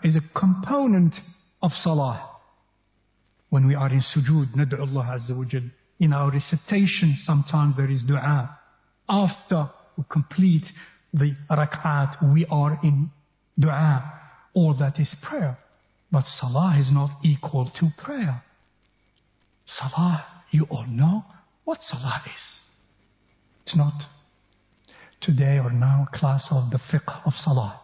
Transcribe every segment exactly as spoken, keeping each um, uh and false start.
is a component of salah. When we are in sujood, nad'u Allah Azza wa Jal. In our recitation, sometimes there is dua. After we complete the rak'at, we are in dua. All that is prayer. But salah is not equal to prayer. Salah, you all know what salah is. It's not today or now class of the fiqh of salah.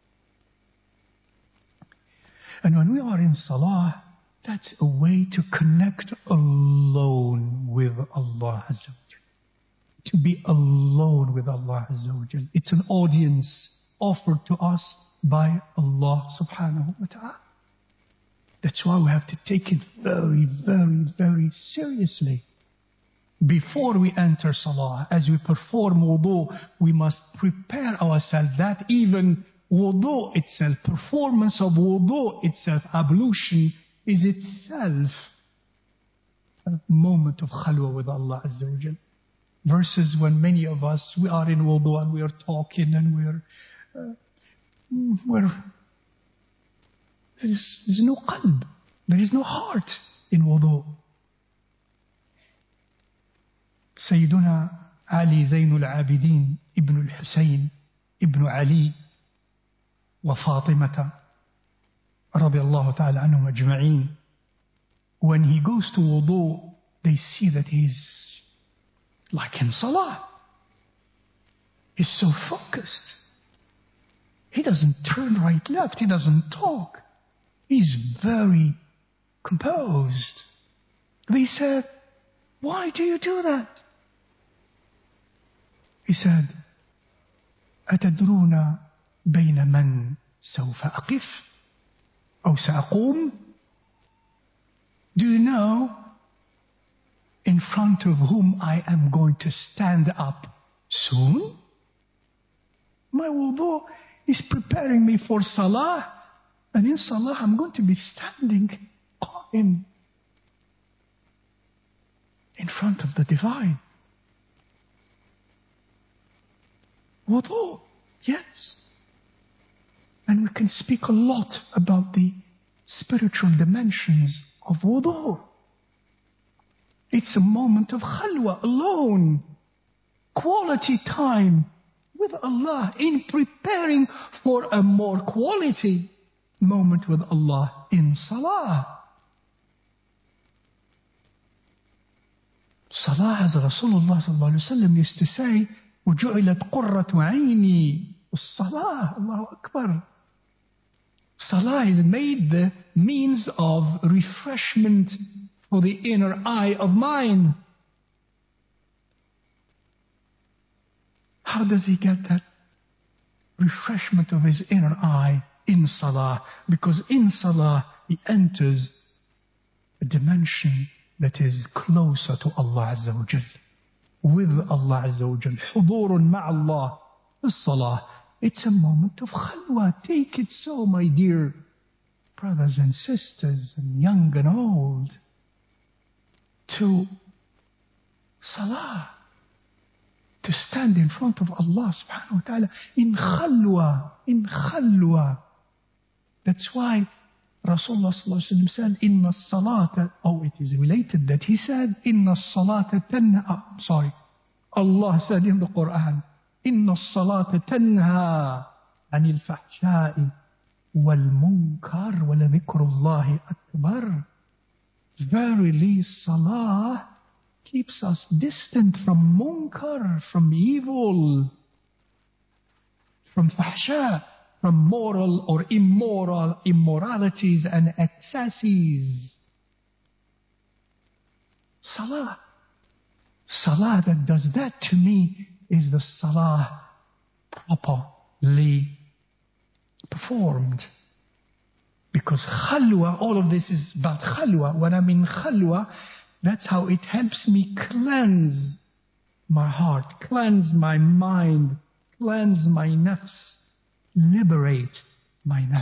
And when we are in salah, that's a way to connect alone with Allah Azza wa Jal. To be alone with Allah Azza wa Jal. It's an audience offered to us by Allah subhanahu wa ta'ala. That's why we have to take it very, very, very seriously. Before we enter salah, as we perform wudu, we must prepare ourselves that even wudu itself, performance of wudu itself, ablution, is itself a moment of khalwa with Allah Azza wa Jal. Versus when many of us, we are in wudu and we are talking and we are, uh, we're, there is, there is no qalb, there is no heart in wudu. Sayyiduna Ali Zainul Abidin Ibn al-Husayn Ibn Ali wa Fatimata radiyallahu ta'ala anhum ajma'een, when he goes to wudu, they see that he's like in salah. He's so focused. He doesn't turn right, left. He doesn't talk. He's very composed. They said, why do you do that? He said, أتدرون بين من سوف أقف أو سأقوم? Do you know in front of whom I am going to stand up soon? My wudu is preparing me for salah, and in salah I'm going to be standing qa'im in front of the divine. Wudu, yes. And we can speak a lot about the spiritual dimensions of wudu. It's a moment of khalwa, alone, quality time with Allah in preparing for a more quality moment with Allah in salah. Salah, as Rasulullah sallallahu alaihi wasallam used to say, وَجُعِلَتْ قُرَّةُ عَيْنِي Salah, Allahu Akbar. Salah is made the means of refreshment for the inner eye of mine. How does he get that refreshment of his inner eye? In salah. Because in salah he enters a dimension that is closer to Allah Azza wa Jal. With Allah Azza wa Jal. حضور مع الله. The salah. It's a moment of khalwa. Take it so, my dear brothers and sisters, and young and old, to salah. To stand in front of Allah subhanahu wa ta'ala in khalwa. In khalwa. That's why Rasulullah sallallahu alayhi wa sallam said, Inna salata, oh, it is related that he said, Inna salata tanha, I'm sorry. Allah said in the Quran, Inna salata tanha anil fahsha'i wal munkar wa la dhikrullahi akbar. Verily, salah keeps us distant from munkar, from evil, from fahsha, from moral or immoral immoralities and excesses. Salah. Salah that does that to me is the salah properly performed. Because khalwa, all of this is about khalwa. When I'm in khalwa, that's how it helps me cleanse my heart, cleanse my mind, cleanse my nafs, liberate my nafs.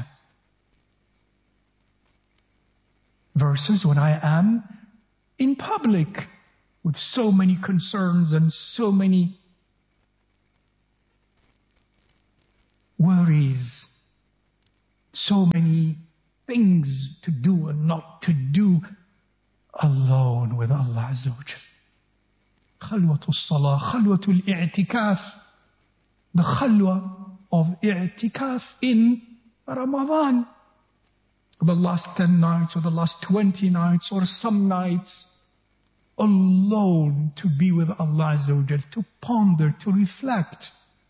Versus when I am in public with so many concerns and so many worries, so many things to do and not to do, alone with Allah Azza wa Jal. Khalwatul Salah, Khalwatul I'tikaf, the Khalwa of I'tikaf in Ramadan. The last ten nights or the last twenty nights or some nights, alone to be with Allah Azza wa Jal, to ponder, to reflect.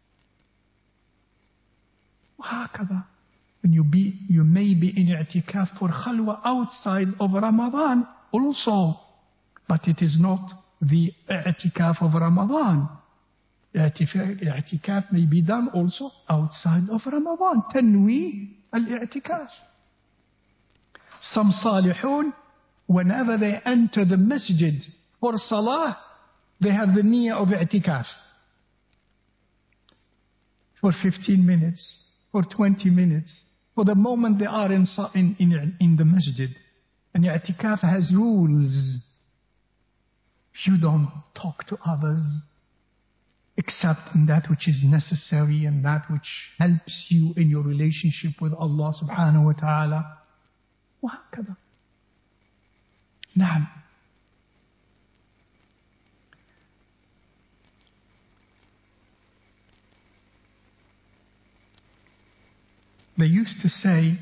وهكذا. And you, be, you may be in i'tikaf for khalwa outside of Ramadan also, but it is not the i'tikaf of Ramadan. I'tikaf may be done also outside of Ramadan. Tanwi al-i'tikaf. Some salihun, whenever they enter the masjid for salah, they have the niyyah of i'tikaf. For fifteen minutes, for twenty minutes, for the moment they are in, in, in, in the masjid. And i'tikaf has rules. You don't talk to others except in that which is necessary and that which helps you in your relationship with Allah subhanahu wa ta'ala. وهكذا. نعم. They used to say,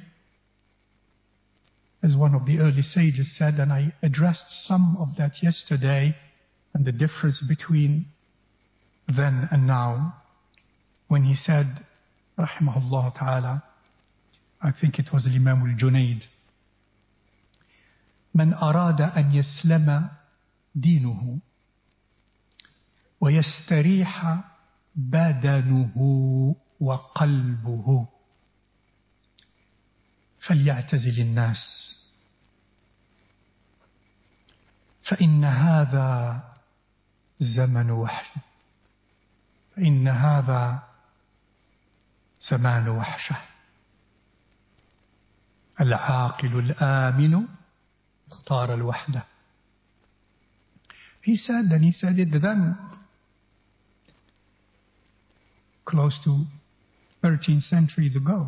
as one of the early sages said, and I addressed some of that yesterday, and the difference between then and now, when he said, rahimahullah ta'ala, I think it was Imam al-Junaid, من أراد أن يسلم دينه ويستريح بدنه وقلبه فليعتزل الناس فإن هذا زمن وحش فإن هذا زمان وحشة العاقل الآمن اختار الوحدة. He said, and he said it then, close to thirteen centuries ago.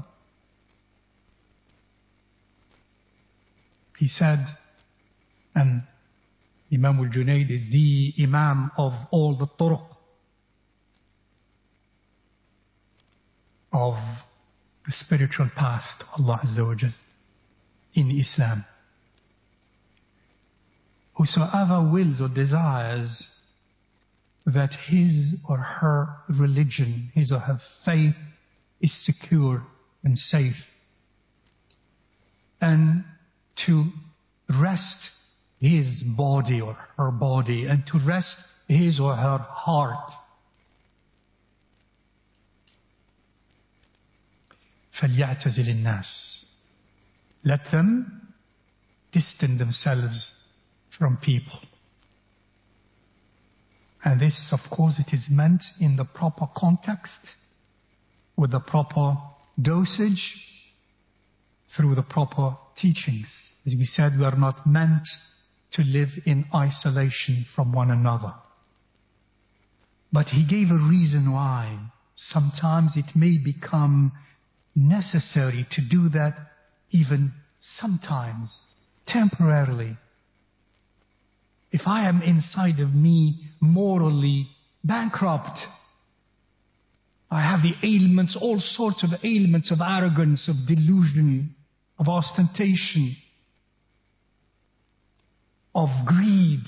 He said, and Imam al-Junaid is the Imam of all the turuq of the spiritual path to Allah Azza wa Jal in Islam. Whosoever wills or desires that his or her religion, his or her faith is secure and safe, and to rest his body or her body, and to rest his or her heart, فَلْيَعْتَزِلِ النَّاسِ, let them distance themselves from people. And this, of course, it is meant in the proper context, with the proper dosage, through the proper teachings. As we said, we are not meant to live in isolation from one another. But he gave a reason why. Sometimes it may become necessary to do that, even sometimes, temporarily. If I am inside of me morally bankrupt, I have the ailments, all sorts of ailments of arrogance, of delusion, of ostentation, of greed,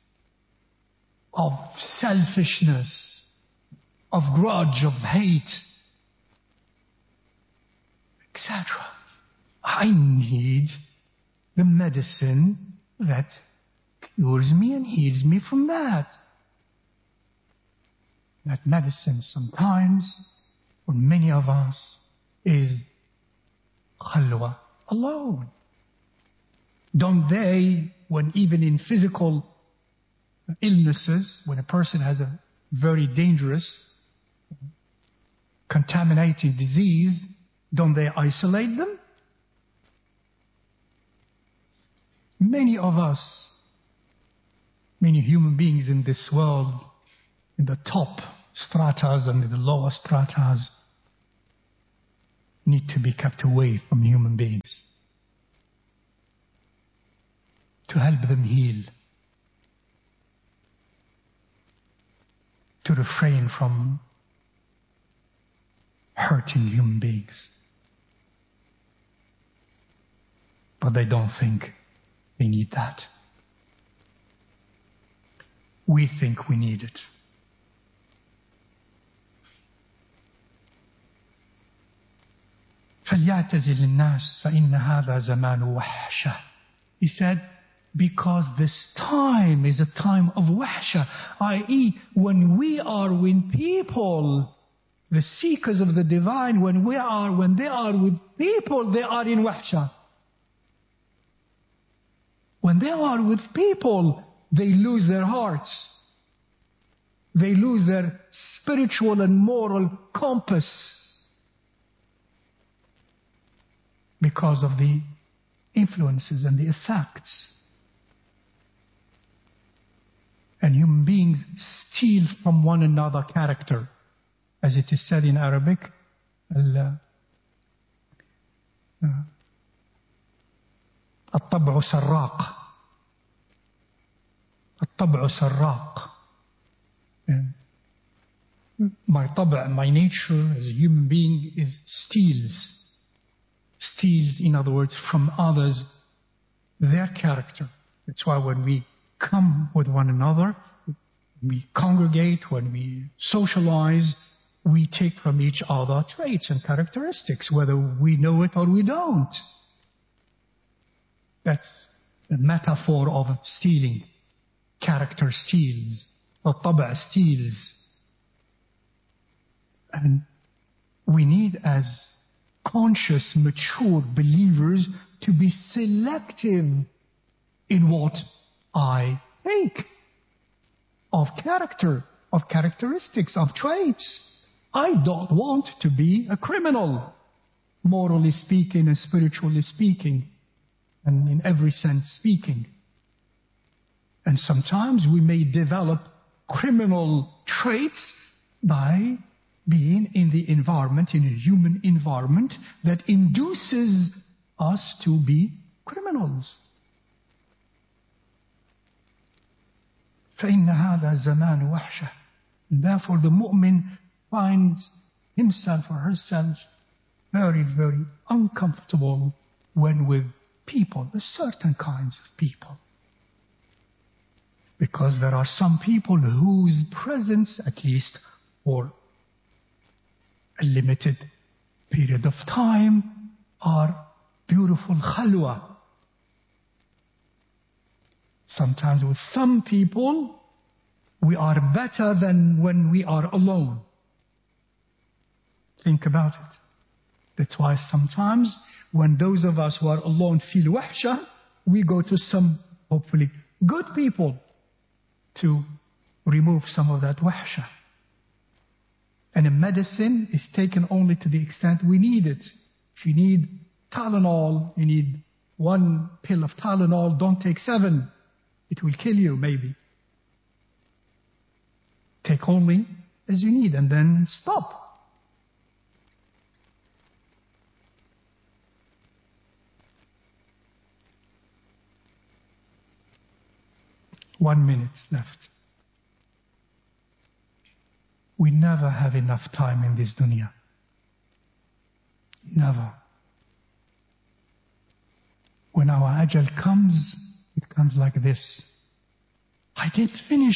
of selfishness, of grudge, of hate, et cetera. I need the medicine that cures me and heals me from that. That medicine sometimes, for many of us, is khalwa, alone. Don't they, when even in physical illnesses, when a person has a very dangerous, contaminating disease, don't they isolate them? Many of us, many human beings in this world, in the top stratas and in the lower stratas, need to be kept away from human beings, to help them heal, to refrain from hurting human beings. But they don't think they need that. We think we need it. فليعتزل الناس فإن هذا زمان وحشة. He said, because this time is a time of wahsha, that is, when we are with people, the seekers of the divine, when we are, when they are with people, they are in wahsha. When they are with people, they lose their hearts. They lose their spiritual and moral compass because of the influences and the effects. And human beings steal from one another character. As it is said in Arabic, الطبع سراق. الطبع سراق. My طبع, my nature as a human being is steals. Steals, in other words, from others, their character. That's why when we come with one another, we congregate, when we socialize, we take from each other traits and characteristics, whether we know it or we don't. That's the metaphor of stealing. Character steals, or طبع steals. And we need, as conscious, mature believers, to be selective in what I think of character, of characteristics, of traits. I don't want to be a criminal, morally speaking and spiritually speaking, and in every sense speaking. And sometimes we may develop criminal traits by being in the environment, in a human environment that induces us to be criminals. فإن هذا زمان وحشة. Therefore the mu'min finds himself or herself very, very uncomfortable when with people, certain kinds of people. Because there are some people whose presence, at least for a limited period of time, are beautiful khalwa. Sometimes with some people, we are better than when we are alone. Think about it. That's why sometimes when those of us who are alone feel wahsha, we go to some, hopefully, good people to remove some of that wahsha. And a medicine is taken only to the extent we need it. If you need Tylenol, you need one pill of Tylenol, don't take seven. It will kill you, maybe. Take only as you need and then stop. One minute left. We never have enough time in this dunya. Never. When our ajal comes, it comes like this. I didn't finish.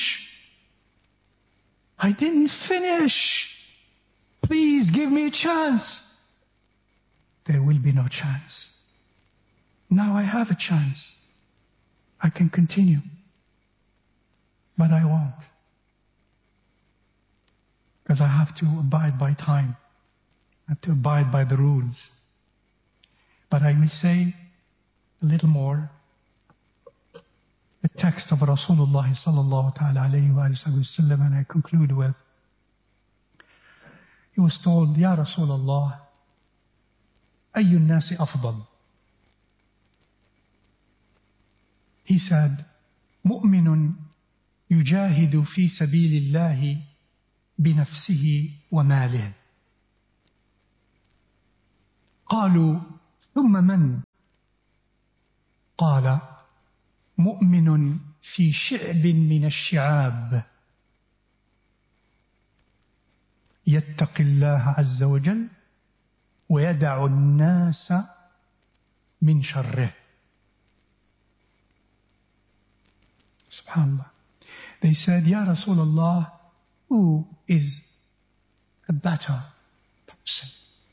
I didn't finish. Please give me a chance. There will be no chance. Now I have a chance. I can continue. But I won't. Because I have to abide by time. I have to abide by the rules. But I will say a little more. The text of Rasulullah sallallahu ta'ala alayhi wa sallam, and I conclude with, he was told, Ya Rasulullah, أي الناس أفضل? He said, مؤمن يجاهد في سبيل الله بنفسه وماله. قالوا ثم من؟ قال مؤمن في شعب من الشعاب يتقي الله عز وجل ويدع الناس من شره. Subhanallah. They said, Ya Rasulullah, who is a better person?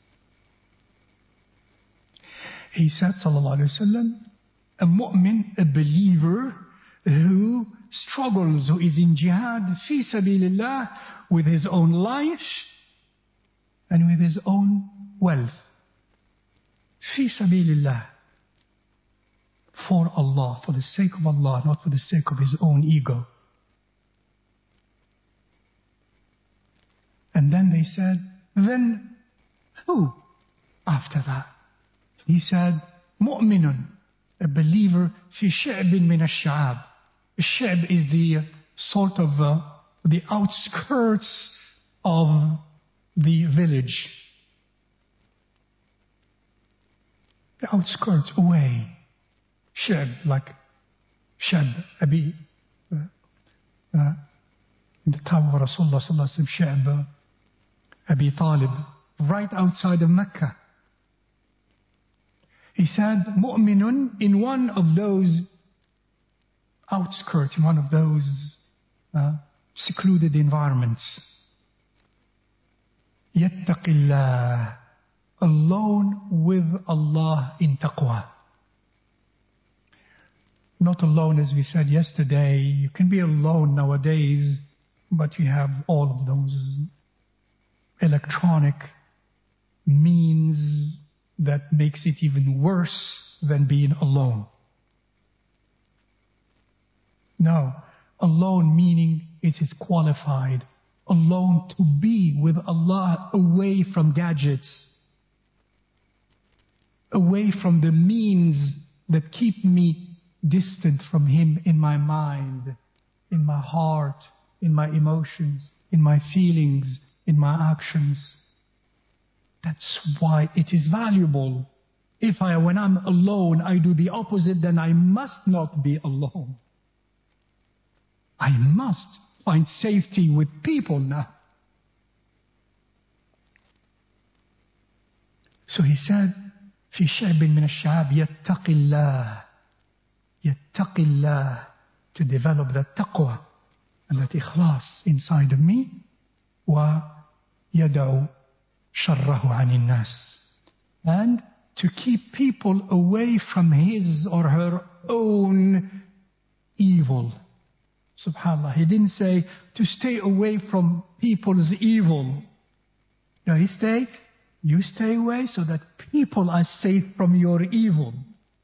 He said, Sallallahu Alaihi Wasallam, a mu'min, a believer who struggles, who is in jihad, fi sabilillah, with his own life and with his own wealth. Fi sabilillah. For Allah, for the sake of Allah, not for the sake of his own ego. And then they said, then who after that? He said, mu'minun, a believer, fi shi'bin min ash-sha'ab. Shi'b is the sort of uh, the outskirts of the village. The outskirts, away. Shi'b, like Shab, Abi, uh, uh, in the time of Rasulullah sallallahu alaihi wasallam, Sha'b, Abi Talib, right outside of Mecca. He said, mu'minun, in one of those outskirts, in one of those uh, secluded environments. Yattaqillah, alone with Allah in taqwa. Not alone, as we said yesterday. You can be alone nowadays, but you have all of those electronic means that makes it even worse than being alone. No, alone meaning it is qualified. Alone to be with Allah, away from gadgets, away from the means that keep me distant from Him in my mind, in my heart, in my emotions, in my feelings, in my actions. That's why it is valuable. If I, when I'm alone, I do the opposite, then I must not be alone. I must find safety with people now. So he said, في شعب من الشعاب يتقي الله, يتقي الله, to develop that taqwa and that ikhlas inside of me, ويدعو شره عن الناس, and to keep people away from his or her own evil. Subhanallah, he didn't say to stay away from people's evil. No, he said, you stay away so that people are safe from your evil.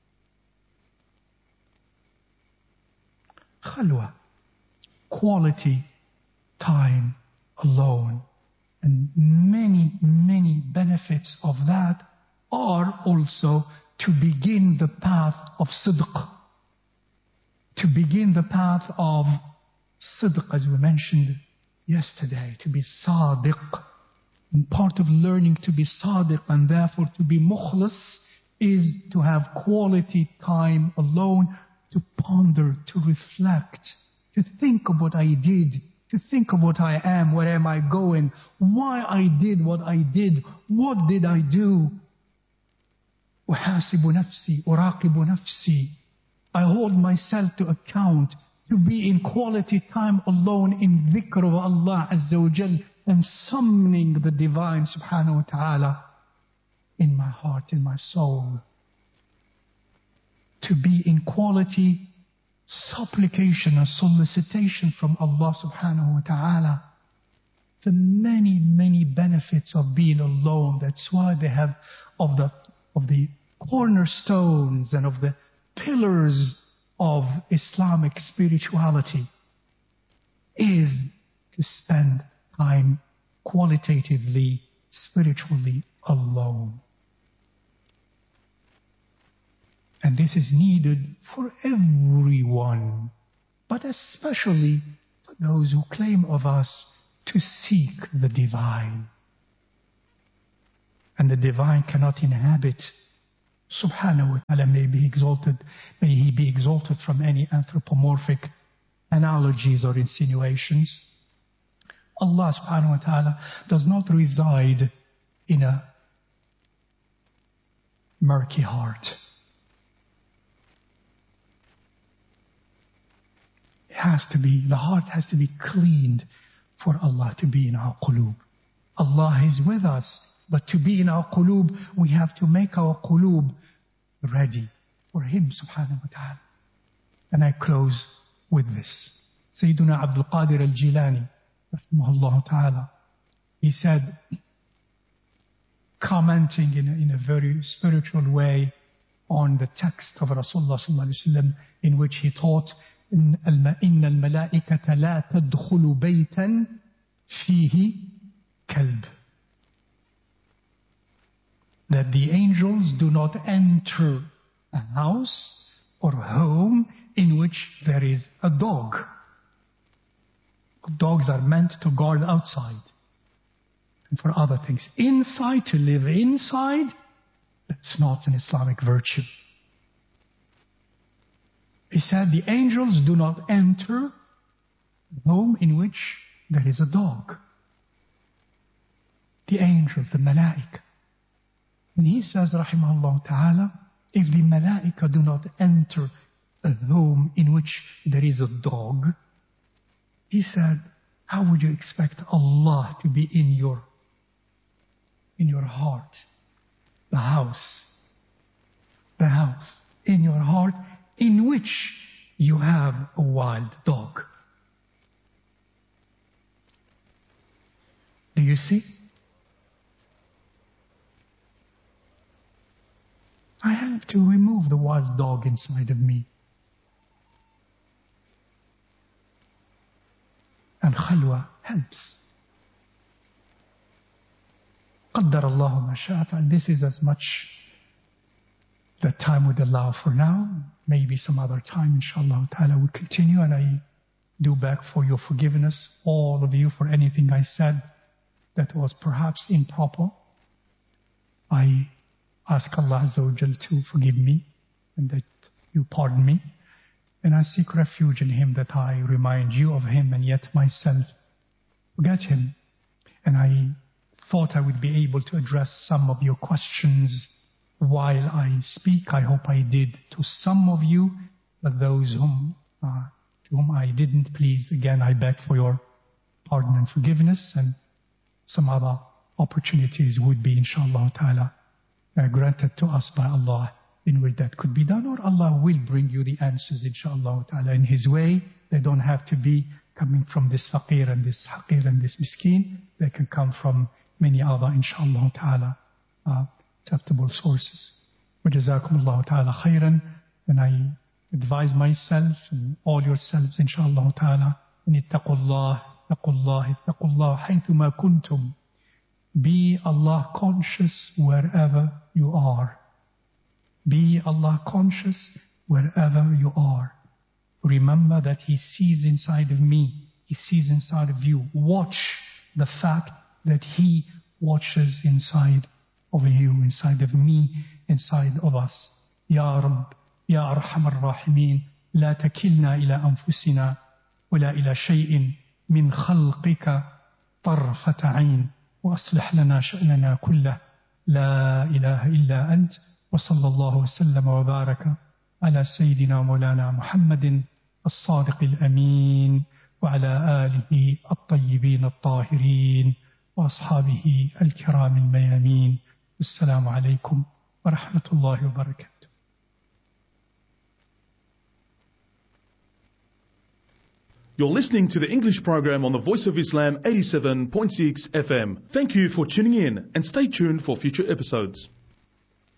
Khalwa, quality time alone. And many, many benefits of that are also to begin the path of sidq. To begin the path of sidq, as we mentioned yesterday, to be sadiq. And part of learning to be sadiq and therefore to be mukhlis is to have quality time alone, to ponder, to reflect, to think of what I did, to think of what I am, where am I going, why I did what I did, what did I do. أحاسب نفسي, أراقب نفسي. I hold myself to account, to be in quality time alone in dhikr of Allah Azza wa Jal, and summoning the divine subhanahu wa ta'ala in my heart, in my soul. To be in quality supplication and solicitation from Allah subhanahu wa ta'ala. The many, many benefits of being alone. That's why they have of the of the cornerstones and of the pillars of Islamic spirituality is to spend time qualitatively, spiritually alone. And this is needed for everyone, but especially for those who claim of us to seek the divine. and the divine cannot inhabit. Subhanahu wa ta'ala may be exalted, may He be exalted from any anthropomorphic analogies or insinuations. Allah subhanahu wa ta'ala does not reside in a murky heart. It has to be, the heart has to be cleaned for Allah to be in our qulub. Allah is with us, but to be in our qulub, we have to make our qulub ready for Him subhanahu wa ta'ala. And I close with this. Sayyiduna Abdul Qadir al-Jilani, rahimahullah ta'ala, he said, commenting in a, in a very spiritual way on the text of Rasulullah sallallahu alaihi wasallam, in which he taught, إن الملائكة لا تدخل بيتا فيه كلب. That the angels do not enter a house or a home in which there is a dog. Dogs are meant to guard outside and for other things. Inside, to live inside, that's not an Islamic virtue. He said the angels do not enter a home in which there is a dog. The angels, the malaika. And he says, rahimahullah ta'ala, if the malaika do not enter a home in which there is a dog, he said, how would you expect Allah to be in your, in your heart? The house. The house. In your heart, in which you have a wild dog. Do you see? I have to remove the wild dog inside of me. And khalwa helps. قدر الله ما شاء فعل. This is as much that time would allow for now. Maybe some other time, inshallah ta'ala, we'll continue. And I do beg for your forgiveness, all of you, for anything I said that was perhaps improper. I ask Allah Azza wa Jal to forgive me and that you pardon me. And I seek refuge in Him that I remind you of Him and yet myself forget Him. And I thought I would be able to address some of your questions while I speak. I hope I did to some of you, but those whom, uh, to whom I didn't, please, again, I beg for your pardon and forgiveness, and some other opportunities would be, inshallah ta'ala, uh, granted to us by Allah in which that could be done, or Allah will bring you the answers, inshallah ta'ala, in His way. They don't have to be coming from this faqir and this haqir and this miskin. They can come from many other, inshallah ta'ala, uh, acceptable sources. وَجَزَاكُمُ اللَّهُ تَعَالَى خَيْرًا. And I advise myself and all yourselves, inshallah ta'ala, and ittaqu Allah, ittaqu Allah, ittaqu Allah, haythuma kuntum. Be Allah conscious wherever you are. Be Allah conscious wherever you are. Remember that He sees inside of me. He sees inside of you. Watch the fact that He watches inside of you, inside of me, inside of us. Ya Rabb, Ya Arhamar Rahimin, لا تكلنا إلى أنفسنا ولا إلى شيء من خلقك طرفة عين وأصلح لنا شأننا كله لا إله إلا أنت وصلى الله وسلم وبارك على سيدنا مولانا محمد الصادق الأمين وعلى آله الطيبين الطاهرين وأصحابه الكرام الميامين. السلام عليكم ورحمة الله وبركاته. You're listening to the English program on the Voice of Islam eighty-seven point six F M. Thank you for tuning in and stay tuned for future episodes.